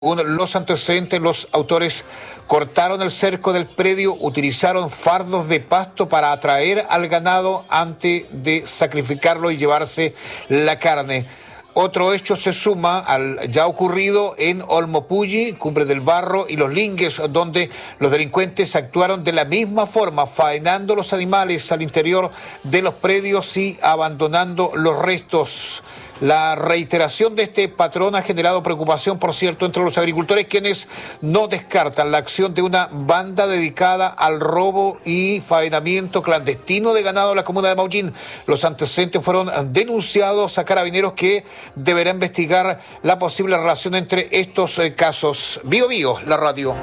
Según los antecedentes, los autores cortaron el cerco del predio, utilizaron fardos de pasto para atraer al ganado antes de sacrificarlo y llevarse la carne. Otro hecho se suma al ya ocurrido en Olmopulli, Cumbre del Barro y Los Lingues, donde los delincuentes actuaron de la misma forma, faenando los animales al interior de los predios y abandonando los restos. La reiteración de este patrón ha generado preocupación, por cierto, entre los agricultores, quienes no descartan la acción de una banda dedicada al robo y faenamiento clandestino de ganado en la comuna de Maullín. Los antecedentes fueron denunciados a Carabineros, que deberá investigar la posible relación entre estos casos. Bio Bio, la radio.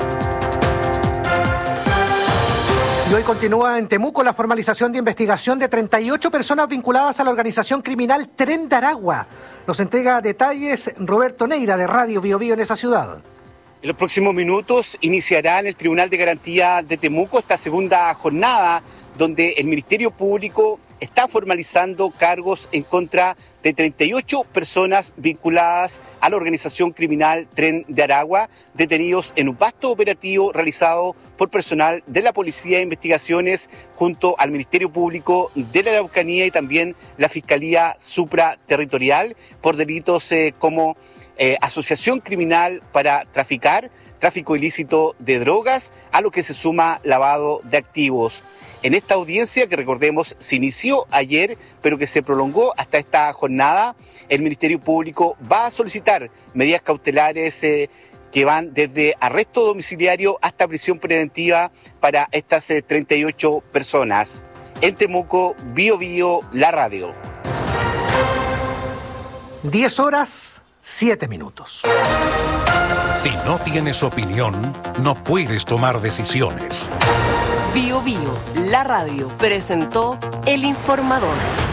Y hoy continúa en Temuco la formalización de investigación de 38 personas vinculadas a la organización criminal Tren de Aragua. Nos entrega detalles Roberto Neira de Radio Bio Bio en esa ciudad. En los próximos minutos iniciará en el Tribunal de Garantía de Temuco esta segunda jornada, donde el Ministerio Público está formalizando cargos en contra de 38 personas vinculadas a la organización criminal Tren de Aragua, detenidos en un vasto operativo realizado por personal de la Policía de Investigaciones junto al Ministerio Público de la Araucanía y también la Fiscalía Supraterritorial por delitos como asociación criminal para traficar, tráfico ilícito de drogas, a lo que se suma lavado de activos. En esta audiencia, que recordemos se inició ayer, pero que se prolongó hasta esta jornada, el Ministerio Público va a solicitar medidas cautelares que van desde arresto domiciliario hasta prisión preventiva para estas 38 personas. En Temuco, Bio Bio, la radio. 10:07. Si no tienes opinión, no puedes tomar decisiones. Bio Bio, la radio, presentó El Informador.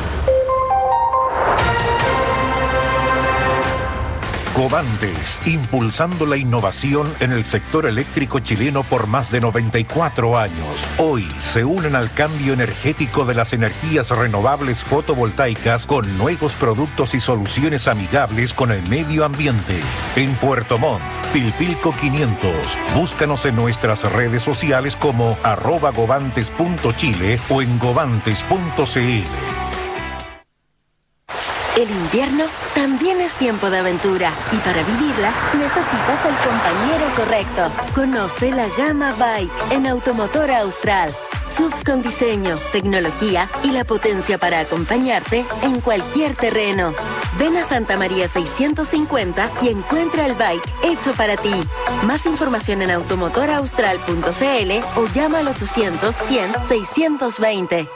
Covantes, impulsando la innovación en el sector eléctrico chileno por más de 94 años. Hoy se unen al cambio energético de las energías renovables fotovoltaicas con nuevos productos y soluciones amigables con el medio ambiente. En Puerto Montt, Pilpilco 500. Búscanos en nuestras redes sociales como @govantes.chile o en govantes.cl. El invierno también es tiempo de aventura y para vivirla necesitas el compañero correcto. Conoce la gama Bike en Automotor Austral. SUVs con diseño, tecnología y la potencia para acompañarte en cualquier terreno. Ven a Santa María 650 y encuentra el bike hecho para ti. Más información en automotoraustral.cl o llama al 800-100-620.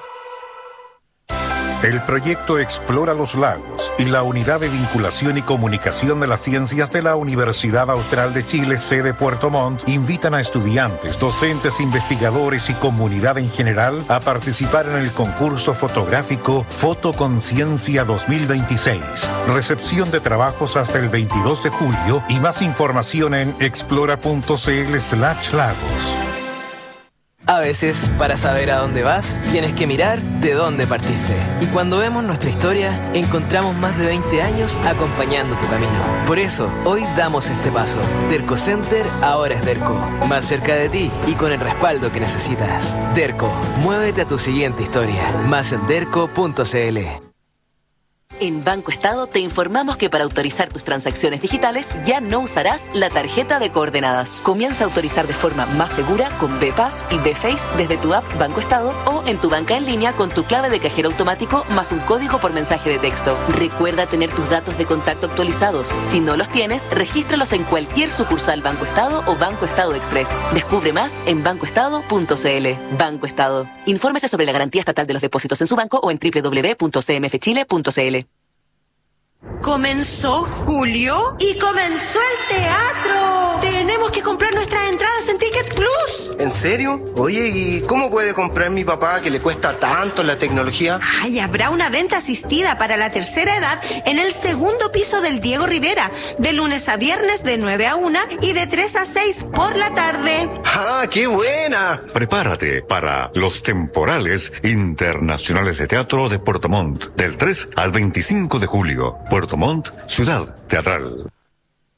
El proyecto Explora los Lagos y la Unidad de Vinculación y Comunicación de las Ciencias de la Universidad Austral de Chile, sede Puerto Montt, invitan a estudiantes, docentes, investigadores y comunidad en general a participar en el concurso fotográfico Fotoconciencia 2026. Recepción de trabajos hasta el 22 de julio y más información en explora.cl/lagos. A veces, para saber a dónde vas, tienes que mirar de dónde partiste. Y cuando vemos nuestra historia, encontramos más de 20 años acompañando tu camino. Por eso, hoy damos este paso. Derco Center ahora es Derco. Más cerca de ti y con el respaldo que necesitas. Derco, muévete a tu siguiente historia. Más en derco.cl. En Banco Estado te informamos que para autorizar tus transacciones digitales ya no usarás la tarjeta de coordenadas. Comienza a autorizar de forma más segura con BPass y BFace desde tu app Banco Estado o en tu banca en línea con tu clave de cajero automático más un código por mensaje de texto. Recuerda tener tus datos de contacto actualizados. Si no los tienes, regístralos en cualquier sucursal Banco Estado o Banco Estado Express. Descubre más en bancoestado.cl. Banco Estado. Infórmese sobre la garantía estatal de los depósitos en su banco o en www.cmfchile.cl. Comenzó julio y comenzó el teatro. Tenemos que comprar nuestras entradas en Ticket Plus. ¿En serio? Oye, ¿y cómo puede comprar mi papá que le cuesta tanto la tecnología? Ay, habrá una venta asistida para la tercera edad en el segundo piso del Diego Rivera, de lunes a viernes de 9 a 1 y de 3 a 6 por la tarde. ¡Ah, qué buena! Prepárate para los temporales internacionales de teatro de Puerto Montt, del 3 al 25 de julio. Puerto Montt, ciudad teatral.